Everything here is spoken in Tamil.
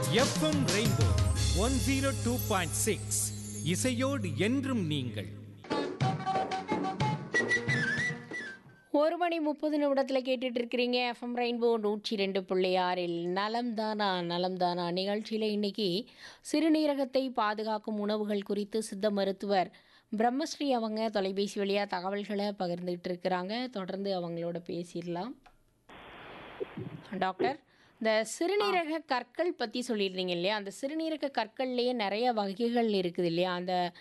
எஃப்எம் ரெயின்போ 102.6 இசையோடு என்றும் நீங்கள். 1:30 கேட்டுட்டு இருக்கிறீங்க எஃப்எம் ரெயின்போ 102.6 நலம் தானா நலம் தானா நிகழ்ச்சியில் இன்னைக்கு சிறுநீரகத்தை பாதுகாக்கும் உணவுகள் குறித்து சித்த மருத்துவர் பிரம்மஸ்ரீ அவங்க தொலைபேசி வழியாக தகவல்களை பகிர்ந்துகிட்டு இருக்கிறாங்க. தொடர்ந்து அவங்களோட பேசிடலாம். டாக்டர், இந்த சிறுநீரக கற்கள் பற்றி சொல்லியிருந்தீங்க இல்லையா? அந்த சிறுநீரக கற்கள்லேயே நிறைய வகைகள் இருக்குது இல்லையா? அந்த